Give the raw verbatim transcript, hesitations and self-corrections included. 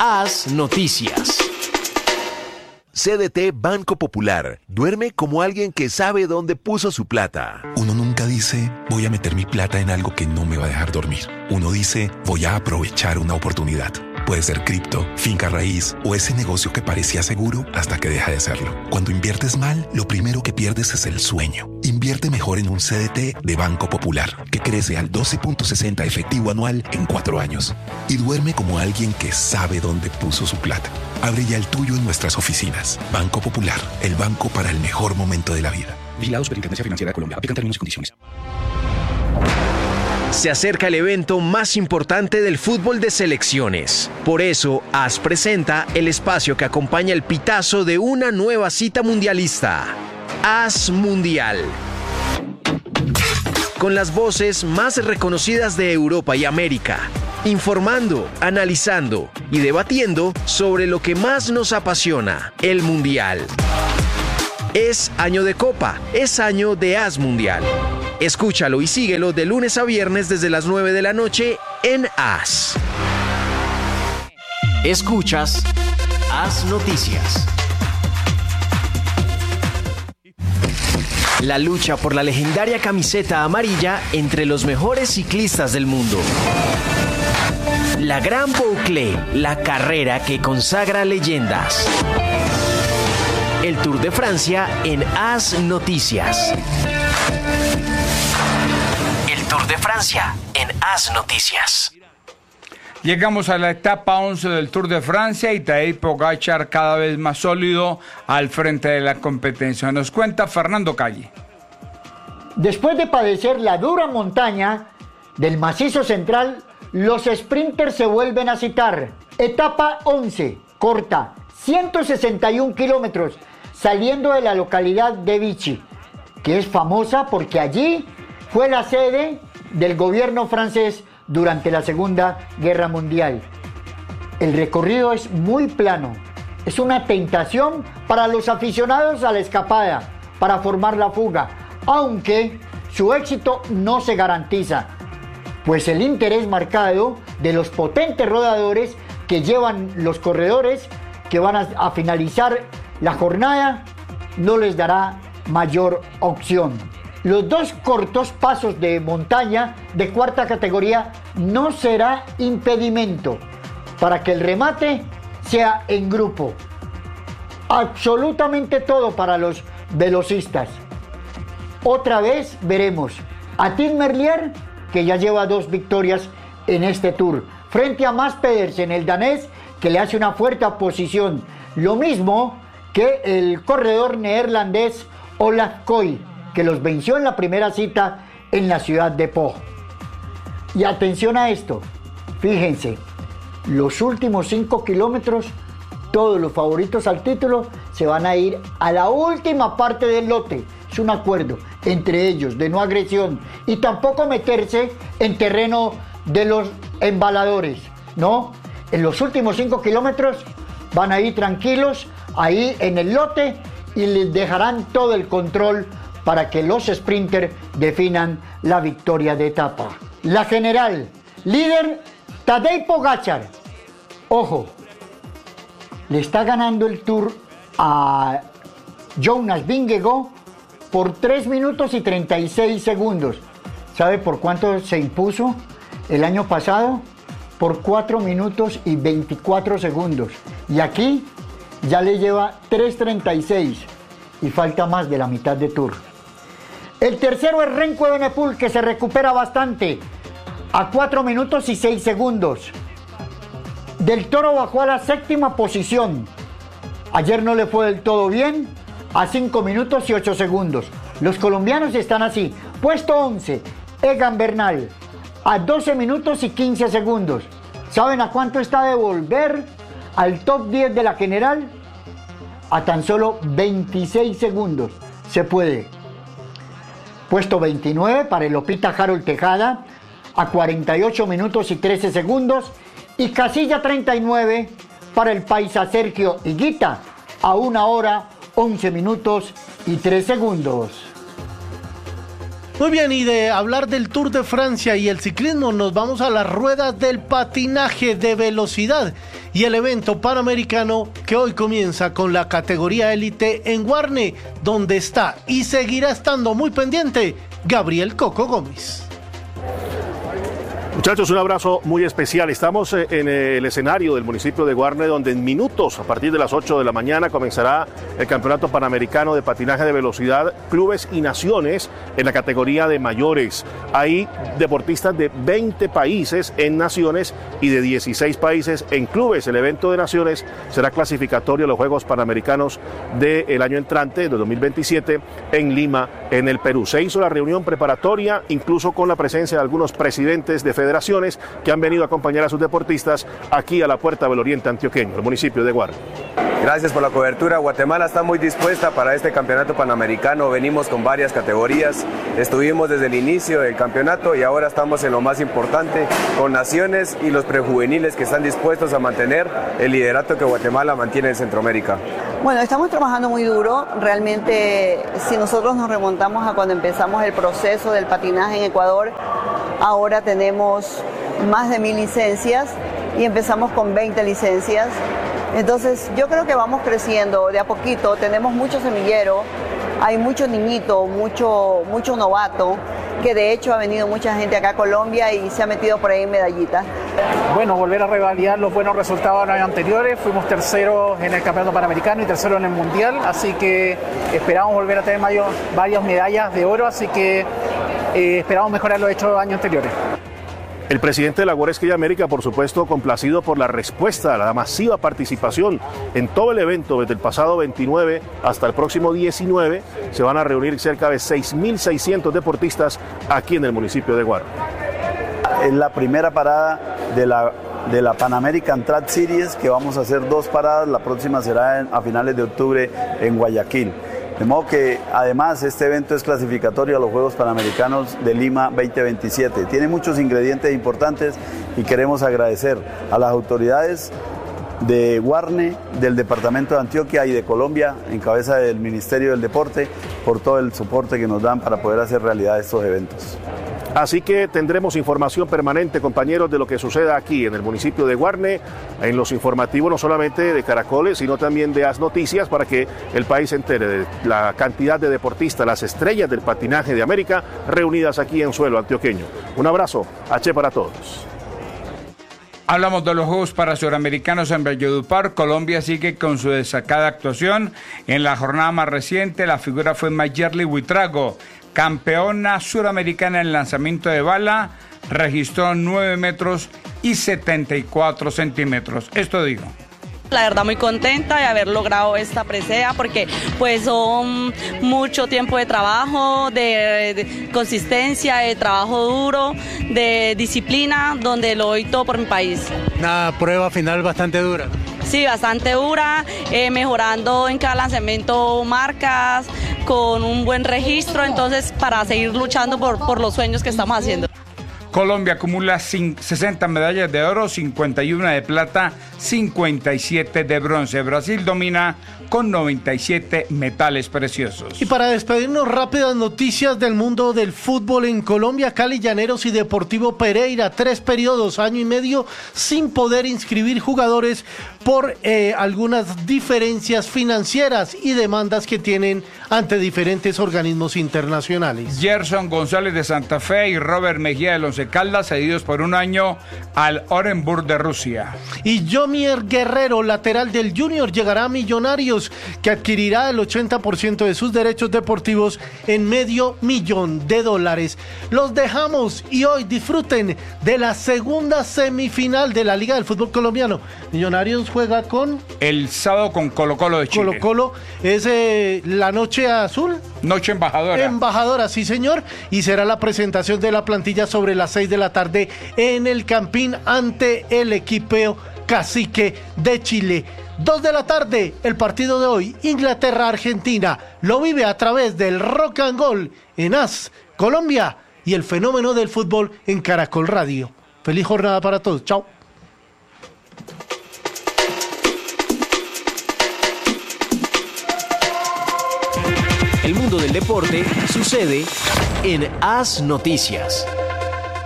Haz Noticias. C D T Banco Popular. Duerme como alguien que sabe dónde puso su plata. Uno nunca dice, voy a meter mi plata en algo que no me va a dejar dormir. Uno dice, voy a aprovechar una oportunidad. Puede ser cripto, finca raíz o ese negocio que parecía seguro hasta que deja de serlo. Cuando inviertes mal, lo primero que pierdes es el sueño. Invierte mejor en un C D T de Banco Popular, que crece al doce punto sesenta efectivo anual en cuatro años. Y duerme como alguien que sabe dónde puso su plata. Abre ya el tuyo en nuestras oficinas. Banco Popular, el banco para el mejor momento de la vida. Vigilado Superintendencia Financiera de Colombia. Aplican términos y condiciones. Se acerca el evento más importante del fútbol de selecciones. Por eso, A S presenta el espacio que acompaña el pitazo de una nueva cita mundialista. A S Mundial. Con las voces más reconocidas de Europa y América. Informando, analizando y debatiendo sobre lo que más nos apasiona, el Mundial. Es año de Copa, es año de A S Mundial. Escúchalo y síguelo de lunes a viernes desde las nueve de la noche en A S. Escuchas A S Noticias. La lucha por la legendaria camiseta amarilla entre los mejores ciclistas del mundo. La Gran Boucle, la carrera que consagra leyendas. El Tour de Francia en A S Noticias. El Tour de Francia en A S Noticias. Llegamos a la etapa once del Tour de Francia y Tadej Pogačar cada vez más sólido al frente de la competencia. Nos cuenta Fernando Calle. Después de padecer la dura montaña del macizo central, los sprinters se vuelven a citar. Etapa once, corta, ciento sesenta y un kilómetros, saliendo de la localidad de Vichy, que es famosa porque allí fue la sede del gobierno francés durante la Segunda Guerra Mundial. El recorrido es muy plano, es una tentación para los aficionados a la escapada, para formar la fuga, aunque su éxito no se garantiza, pues el interés marcado de los potentes rodadores que llevan los corredores que van a, a finalizar la jornada no les dará mayor opción. Los dos cortos pasos de montaña de cuarta categoría no será impedimento para que el remate sea en grupo. Absolutamente todo para los velocistas. Otra vez veremos a Tim Merlier, que ya lleva dos victorias en este Tour, frente a Mads Pedersen, el danés, que le hace una fuerte oposición. Lo mismo que el corredor neerlandés Olaf Koy, que los venció en la primera cita en la ciudad de Po. Y atención a esto, fíjense, los últimos cinco kilómetros, todos los favoritos al título se van a ir a la última parte del lote. Es un acuerdo entre ellos de no agresión y tampoco meterse en terreno de los embaladores, ¿no? En los últimos cinco kilómetros van a ir tranquilos ahí en el lote y les dejarán todo el control para que los sprinters definan la victoria de etapa. La general, líder Tadej Pogačar. Ojo, le está ganando el Tour a Jonas Vingegaard por tres minutos y treinta y seis segundos. ¿Sabe por cuánto se impuso el año pasado? Por cuatro minutos y veinticuatro segundos. Y aquí ya le lleva tres treinta y seis y falta más de la mitad de Tour. El tercero es Remco Evenepoel, que se recupera bastante, a cuatro minutos y seis segundos. Del Toro bajó a la séptima posición. Ayer no le fue del todo bien, a cinco minutos y ocho segundos. Los colombianos están así. Puesto once, Egan Bernal, a doce minutos y quince segundos. ¿Saben a cuánto está de volver al top diez de la general? A tan solo veintiséis segundos. Se puede. Puesto veintinueve para el Lopita Harold Tejada, a cuarenta y ocho minutos y trece segundos. Y casilla treinta y nueve para el paisa Sergio Higuita, a una hora, once minutos y tres segundos. Muy bien, y de hablar del Tour de Francia y el ciclismo, nos vamos a las ruedas del patinaje de velocidad. y el evento panamericano que hoy comienza con la categoría élite en Guarne, donde está y seguirá estando muy pendiente Gabriel Coco Gómez. Muchachos, un abrazo muy especial. Estamos en el escenario del municipio de Guarne, donde en minutos, a partir de las ocho de la mañana, comenzará el Campeonato Panamericano de Patinaje de Velocidad, Clubes y Naciones en la categoría de mayores. Hay deportistas de veinte países en naciones y de dieciséis países en clubes. El evento de naciones será clasificatorio a los Juegos Panamericanos del año entrante, de dos mil veintisiete, en Lima, en el Perú. Se hizo la reunión preparatoria, incluso con la presencia de algunos presidentes de federaciones que han venido a acompañar a sus deportistas aquí a la Puerta del Oriente Antioqueño, el municipio de Guarne. Gracias por la cobertura. Guatemala está muy dispuesta para este campeonato panamericano. Venimos con varias categorías. Estuvimos desde el inicio del campeonato y ahora estamos en lo más importante, con naciones y los prejuveniles que están dispuestos a mantener el liderato que Guatemala mantiene en Centroamérica. Bueno, estamos trabajando muy duro. Realmente, si nosotros nos remontamos a cuando empezamos el proceso del patinaje en Ecuador, ahora tenemos más de mil licencias y empezamos con veinte licencias. Entonces yo creo que vamos creciendo de a poquito, tenemos mucho semillero, hay mucho niñito, mucho, mucho novato, que de hecho ha venido mucha gente acá a Colombia y se ha metido por ahí en medallitas. Bueno, volver a revalidar los buenos resultados de los años anteriores, fuimos terceros en el Campeonato Panamericano y terceros en el Mundial, así que esperamos volver a tener mayor, varias medallas de oro, así que eh, esperamos mejorar lo hecho los años anteriores. El presidente de la Guaresque y América, por supuesto, complacido por la respuesta a la masiva participación en todo el evento desde el pasado veintinueve hasta el próximo diecinueve. Se van a reunir cerca de seis mil seiscientos deportistas aquí en el municipio de Guarne. Es la primera parada de la, de la Pan American Track Series, que vamos a hacer dos paradas. La próxima será en, a finales de octubre en Guayaquil. De modo que además este evento es clasificatorio a los Juegos Panamericanos de Lima veinte veintisiete. Tiene muchos ingredientes importantes y queremos agradecer a las autoridades de Guarne, del Departamento de Antioquia y de Colombia, en cabeza del Ministerio del Deporte, por todo el soporte que nos dan para poder hacer realidad estos eventos. Así que tendremos información permanente, compañeros, de lo que suceda aquí en el municipio de Guarne, en los informativos no solamente de Caracoles, sino también de As Noticias, para que el país se entere de la cantidad de deportistas, las estrellas del patinaje de América, reunidas aquí en suelo antioqueño. Un abrazo, H para todos. Hablamos de los Juegos para Suramericanos en Valledupar. Colombia sigue con su destacada actuación. En la jornada más reciente, la figura fue Mayerly Buitrago, campeona suramericana en lanzamiento de bala, registró nueve metros y setenta y cuatro centímetros. Esto digo. La verdad muy contenta de haber logrado esta presea porque pues son mucho tiempo de trabajo, de, de consistencia, de trabajo duro, de disciplina, donde lo doy todo por mi país. Una prueba final bastante dura. Sí, bastante dura, eh, mejorando en cada lanzamiento marcas, con un buen registro, entonces para seguir luchando por, por los sueños que estamos haciendo. Colombia acumula sesenta medallas de oro, cincuenta y una de plata, cincuenta y siete de bronce. Brasil domina con noventa y siete metales preciosos. Y para despedirnos, rápidas noticias del mundo del fútbol en Colombia. Cali Llaneros y Deportivo Pereira, tres periodos, año y medio, sin poder inscribir jugadores por eh, algunas diferencias financieras y demandas que tienen ante diferentes organismos internacionales. Gerson González de Santa Fe y Robert Mejía del Once Caldas, cedidos por un año al Orenburg de Rusia. Y Jomier Guerrero, lateral del Junior, llegará a Millonarios, que adquirirá el ochenta por ciento de sus derechos deportivos en medio millón de dólares. Los dejamos y hoy disfruten de la segunda semifinal de la Liga del Fútbol Colombiano. Millonarios juega con... El sábado con Colo Colo de Chile. Colo Colo es eh, la noche azul. Noche embajadora. Embajadora, sí señor. Y será la presentación de la plantilla sobre las seis de la tarde en el Campín ante el equipo Cacique de Chile. Dos de la tarde, el partido de hoy, Inglaterra-Argentina. Lo vive a través del Rock and Roll en As Colombia y el fenómeno del fútbol en Caracol Radio. Feliz jornada para todos. Chao. El mundo del deporte sucede en As Noticias.